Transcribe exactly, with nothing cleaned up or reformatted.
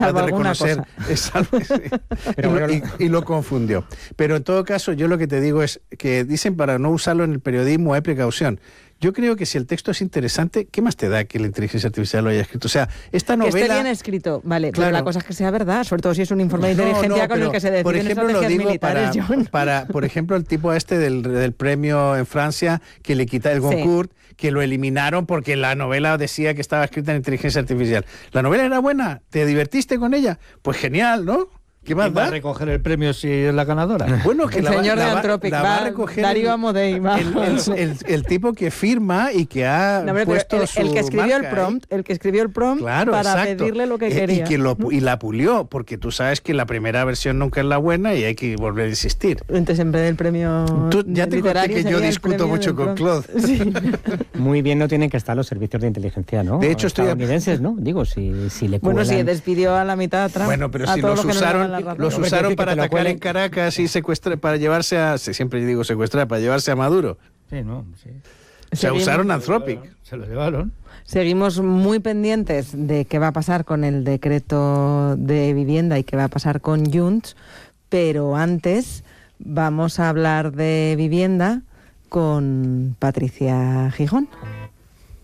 de reconocer esa, Pero y, bueno, y, y lo confundió. Pero en todo caso, yo lo que te digo es que dicen para no usarlo en el periodismo hay precaución. Yo creo que si el texto es interesante, ¿qué más te da que la inteligencia artificial lo haya escrito? O sea, esta novela... Que esté bien escrito, vale, claro. Pero la cosa es que sea verdad, sobre todo si es un informe de inteligencia no, no, con el que se deciden estrategias militares. Para, para, por ejemplo, el tipo este del, del premio en Francia, que le quita el Goncourt, sí. que lo eliminaron porque la novela decía que estaba escrita en inteligencia artificial. ¿La novela era buena? ¿Te divertiste con ella? Pues genial, ¿no? ¿Qué más va a recoger el premio si es la ganadora? Bueno, que el la, señor la, de la, Anthropic la va, va a recoger Darío Amodei va. El, el, el, el tipo que firma y que ha no, hombre, puesto el, su el que escribió marca el prompt, ahí. el que escribió el prompt claro, para exacto. pedirle lo que y, quería. Y, que lo, y la pulió, porque tú sabes que la primera versión nunca es la buena y hay que volver a insistir. Entonces, en vez del premio tú, ya te conté que yo discuto mucho con Claude. Sí. Muy bien no tienen que estar los servicios de inteligencia, ¿no? De hecho, estoy estadounidenses, ¿no? Digo, si, si le Bueno, si despidió a la mitad a Trump. Bueno, pero si los usaron, los usaron para atacar en Caracas y secuestrar, para llevarse a, siempre digo secuestrar, para llevarse a Maduro. Sí, no, sí. O sea, Seguimos, usaron Anthropic. Se lo llevaron. Seguimos muy pendientes de qué va a pasar con el decreto de vivienda y qué va a pasar con Junts, pero antes vamos a hablar de vivienda con Patricia Gijón.